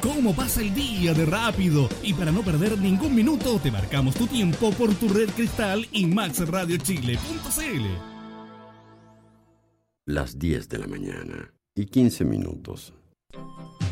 cómo pasa el día de rápido. Y para no perder ningún minuto, te marcamos tu tiempo por tu red Cristal y maxradiochile.cl. Las 10 de la mañana y 15 minutos.